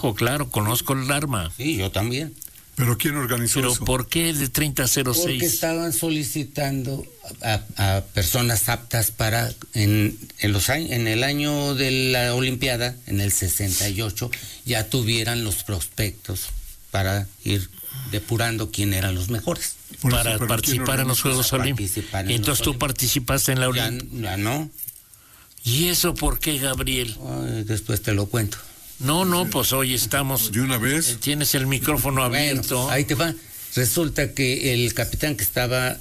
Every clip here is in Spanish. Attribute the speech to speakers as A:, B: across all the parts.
A: rojo, claro, conozco el arma.
B: Sí, yo también.
C: ¿Pero quién organizó
A: ¿Pero
C: eso?
A: por qué de 30-06?
B: Porque estaban solicitando a personas aptas para en el año de la Olimpiada, en el 68, ya tuvieran los prospectos para ir depurando quién eran los mejores.
A: Para participar en los Juegos Olímpicos. Entonces tú participaste en la Olimpiada.
B: Ya no.
A: ¿Y eso por qué, Gabriel?
B: Ay, después te lo cuento.
A: No, pues hoy estamos...
C: ¿De una vez?
A: Tienes el micrófono abierto.
B: Bueno, ahí te va. Resulta que el capitán que estaba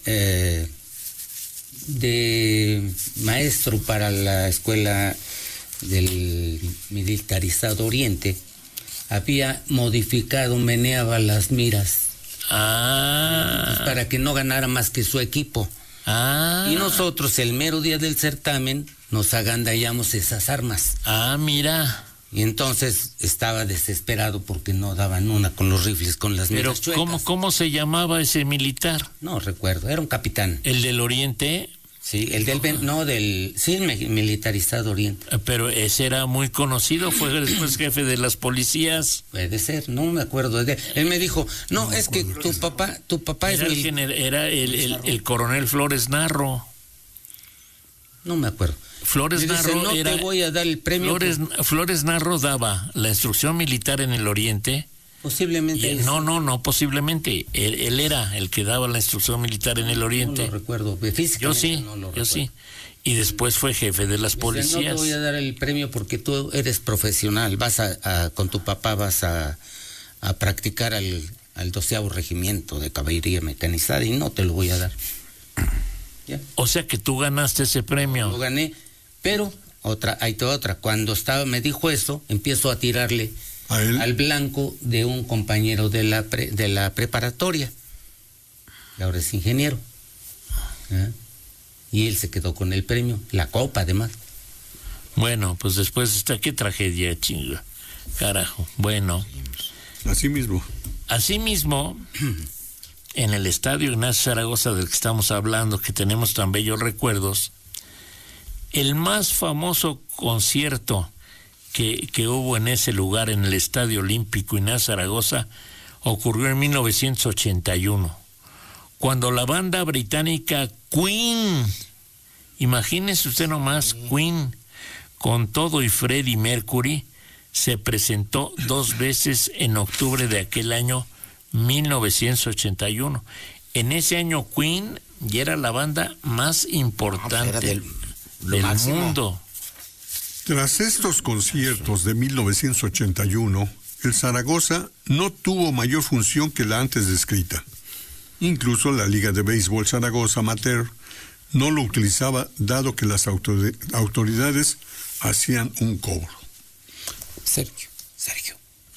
B: de maestro para la escuela del militarizado Oriente había modificado, meneaba las miras para que no ganara más que su equipo. Y nosotros el mero día del certamen nos agandallamos esas armas.
A: Mira.
B: Y entonces estaba desesperado porque no daban una con los rifles, con las miras chuecas.
A: Pero ¿cómo se llamaba ese militar?
B: No recuerdo, era un capitán.
A: ¿El del Oriente?
B: Sí, militarizado Oriente.
A: Pero ese era muy conocido, fue después jefe de las policías.
B: Puede ser, no me acuerdo de él. Él me dijo, es que tu papá
A: era era el coronel Flores Narro. No
B: me acuerdo.
A: Flores Narro
B: te voy a dar el premio.
A: Flores Narro daba la instrucción militar en el Oriente.
B: Posiblemente.
A: No, posiblemente. Él era el que daba la instrucción militar en el Oriente.
B: No lo recuerdo. Yo
A: sí. Y después fue jefe de las policías.
B: No te voy a dar el premio porque tú eres profesional. Vas con tu papá vas a practicar al 12º Regimiento de Caballería Mecanizada y no te lo voy a dar. ¿Ya?
A: O sea que tú ganaste ese premio.
B: Lo gané, pero ahí te otra. Cuando me dijo eso, empiezo a tirarle al blanco de un compañero de la preparatoria. Y ahora es ingeniero. Y él se quedó con el premio, la copa además.
A: Bueno, pues después qué tragedia, chinga. Carajo. Bueno.
C: Así mismo,
A: en el estadio Ignacio Zaragoza del que estamos hablando, que tenemos tan bellos recuerdos, el más famoso concierto que hubo en ese lugar, en el Estadio Olímpico Ignacio Zaragoza, ocurrió en 1981, cuando la banda británica Queen, imagínese usted nomás, Queen, con todo y Freddie Mercury, se presentó 2 veces en octubre de aquel año 1981. En ese año Queen ya era la banda más importante del mundo.
C: Tras estos conciertos de 1981, el Zaragoza no tuvo mayor función que la antes descrita. Incluso la Liga de Béisbol Zaragoza Amateur no lo utilizaba, dado que las autoridades hacían un cobro.
B: Sergio.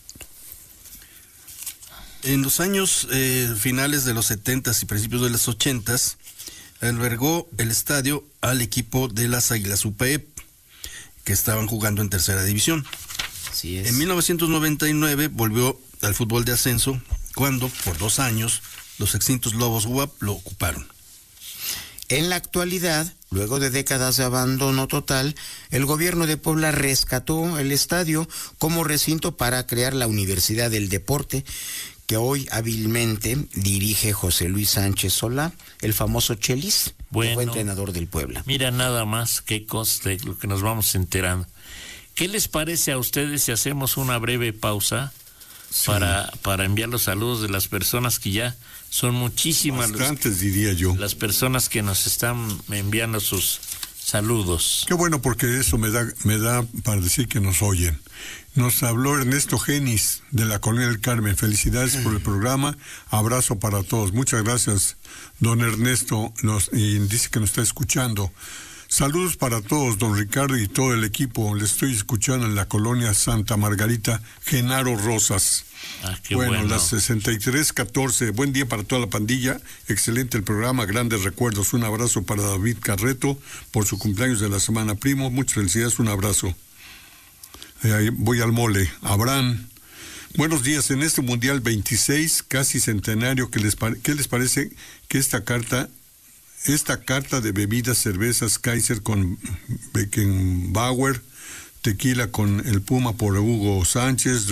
D: En los años finales de los 70s y principios de los 80s, albergó el estadio al equipo de las Águilas UPEP, que estaban jugando en tercera división.
B: Así es.
D: En 1999 volvió al fútbol de ascenso, cuando por 2 años los extintos Lobos UAP lo ocuparon.
E: En la actualidad, luego de décadas de abandono total, el gobierno de Puebla rescató el estadio como recinto para crear la Universidad del Deporte, que hoy hábilmente dirige José Luis Sánchez Solá, el famoso Chelis, que fue entrenador del Puebla.
A: Mira nada más qué cosa de lo que nos vamos enterando. ¿Qué les parece a ustedes si hacemos una breve pausa para enviar los saludos de las personas que ya son muchísimas?
C: Bastantes, diría yo.
A: Las personas que nos están enviando sus saludos.
C: Qué bueno, porque eso me da para decir que nos oyen. Nos habló Ernesto Genis de la Colonia del Carmen. Felicidades por el programa. Abrazo para todos. Muchas gracias, don Ernesto. Y dice que nos está escuchando. Saludos para todos, don Ricardo y todo el equipo. Le estoy escuchando en la Colonia Santa Margarita, Genaro Rosas.
A: Qué bueno.
C: Las 63:14. Buen día para toda la pandilla. Excelente el programa. Grandes recuerdos. Un abrazo para David Carreto por su cumpleaños de la semana. Primo, muchas felicidades. Un abrazo. Voy al mole. Abraham. Buenos días. En este Mundial 26, casi centenario, ¿qué les parece que esta carta de bebidas, cervezas Kaiser con Beckenbauer, tequila con el Puma por Hugo Sánchez,